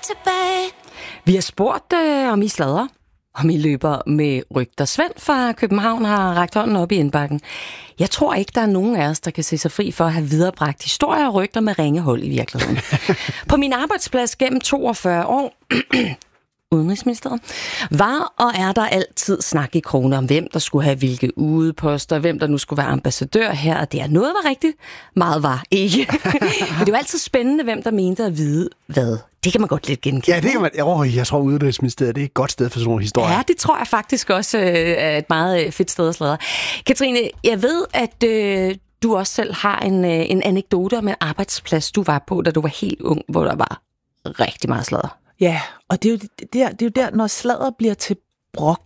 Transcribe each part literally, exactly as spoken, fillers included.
tilbage. Vi har spurgt, øh, om I sladrer, om I løber med rygter. Svend fra København har rakt hånden op i indbakken. Jeg tror ikke, der er nogen af os, der kan se sig fri for at have viderebragt historier og rygter med ringehold i virkeligheden. På min arbejdsplads gennem toogfyrre år... Udenrigsministeriet, var og er der altid snak i kroner om, hvem der skulle have hvilke udeposter, hvem der nu skulle være ambassadør her, og det er noget var rigtigt, meget var ikke. Men det var altid spændende, hvem der mente at vide hvad. Det kan man godt lidt genkende. Ja, det kan man. Oh, jeg tror, Udenrigsministeriet det er et godt sted for sådan nogle historier. Ja, det tror jeg faktisk også er et meget fedt sted at sladre. Katrine, jeg ved, at øh, du også selv har en, øh, en anekdote om en arbejdsplads, du var på, da du var helt ung, hvor der var rigtig meget sladder. Ja, og det er, jo der, det er jo der, når sladder bliver til brok.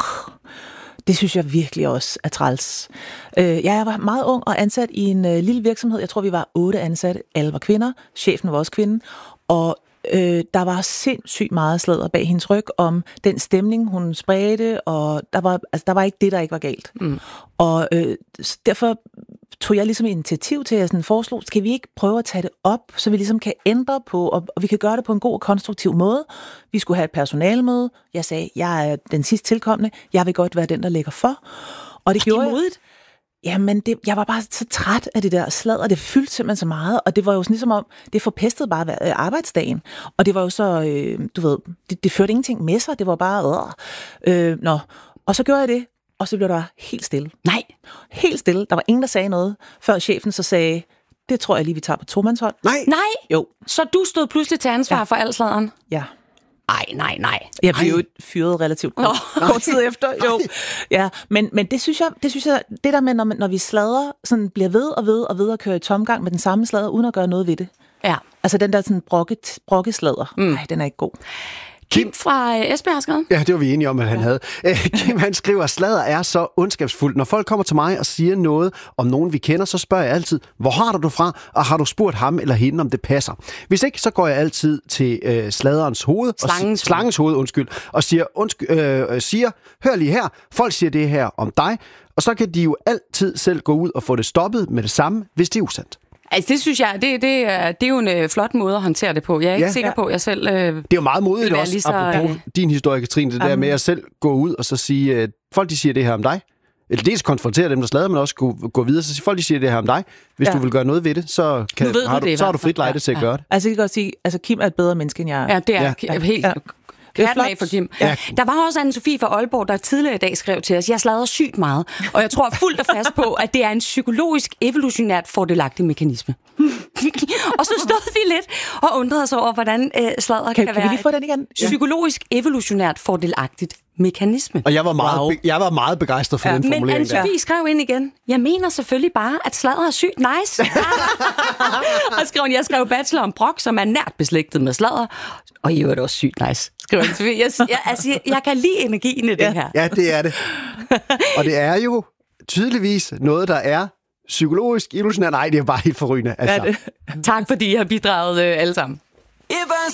Det synes jeg virkelig også er træls. Øh, jeg var meget ung og ansat i en øh, lille virksomhed. Jeg tror, vi var otte ansatte. Alle var kvinder. Chefen var også kvinde. Og øh, der var sindssygt meget sladder bag hendes ryg om den stemning, hun spredte. Og der var, altså, der var ikke det, der ikke var galt. Mm. Og øh, derfor tog jeg ligesom initiativ til, at jeg sådan foreslog, skal vi ikke prøve at tage det op, så vi ligesom kan ændre på, og, og vi kan gøre det på en god og konstruktiv måde. Vi skulle have et personalemøde. Jeg sagde, jeg er den sidst tilkommende. Jeg vil godt være den, der lægger for. Og det og gjorde jeg. Jamen, det, jeg var bare så træt af det der sladder. Det fyldte simpelthen så meget, og det var jo sådan ligesom om, det forpestede bare arbejdsdagen. Og det var jo så, øh, du ved, det, det førte ingenting med sig. Det var bare, øh, øh, nå. Og så gjorde jeg det. Og så blev der helt stille. Nej. Helt stille. Der var ingen, der sagde noget, før chefen så sagde, det tror jeg lige, vi tager på tomandshånd. Nej. Nej. Jo. Så du stod pludselig til ansvar ja. for al sladderen? Ja. Ej, nej, nej. Jeg blev jo fyret relativt kort, kort tid efter. Jo. Ja, men, men det synes jeg, det synes jeg, det der med, når, når vi sladrer, sådan bliver ved og ved og ved at køre i tomgang med den samme sladder, uden at gøre noget ved det. Ja. Altså den der sådan brokket, brokkesladder. Nej, mm. den er ikke god. Kim fra Esbjerg har skrevet. Ja, det var vi enige om, at han ja. havde. Kim, han skriver, sladder er så ondskabsfuldt. Når folk kommer til mig og siger noget om nogen, vi kender, så spørger jeg altid, hvor har du det fra, og har du spurgt ham eller hende, om det passer? Hvis ikke, så går jeg altid til øh, sladderens hoved, slangens, og, slangens hoved, undskyld, og siger, undskyld, øh, siger, hør lige her, folk siger det her om dig, og så kan de jo altid selv gå ud og få det stoppet med det samme, hvis det er usandt. Altså, det synes jeg, det, det, er, det er jo en øh, flot måde at håndtere det på. Jeg er ikke ja, sikker ja. på, at jeg selv... Øh, det er jo meget modigt også, lige så, apropos øh, din historie, Katrine, det um, der med at selv gå ud og så sige, øh, folk de siger det her om dig. Eller dels konfrontere dem, der sladrer, men også gå, gå videre. Så siger folk, de siger det her om dig. Hvis ja. du vil gøre noget ved det, så, kan, har, du, det, så har du frit lejde ja. til at gøre det. Altså, jeg kan godt sige, altså Kim er et bedre menneske, end jeg er. Ja, det er ja. helt... Ja. Det er flot. For Kim. Ja. Der var også Anne-Sophie fra Aalborg, der tidligere i dag skrev til os, jeg sladrer sygt meget, og jeg tror fuldt og fast på, at det er en psykologisk, evolutionært fordelagtig mekanisme. Og så stod vi lidt og undrede os over, hvordan øh, sladder kan, kan, kan være vi lige få den igen? Psykologisk, evolutionært fordelagtigt mekanisme. Og jeg var meget, wow. be- jeg var meget begejstret for ja. den formulering. Men Anne-Sophie skrev ind igen, jeg mener selvfølgelig bare, at sladder er sygt nice. Og skrev, jeg skrev bachelor om brok, som er nært beslægtet med sladder, og I var det også sygt nice. Skrev Anne-Sophie. Jeg, jeg, altså, jeg, jeg kan lide energien i det ja. her. Ja, det er det. Og det er jo tydeligvis noget, der er psykologisk, evolutionært. Nej, det er bare helt forrygende. Altså. Ja, tak fordi I har bidraget øh, alle sammen. It burns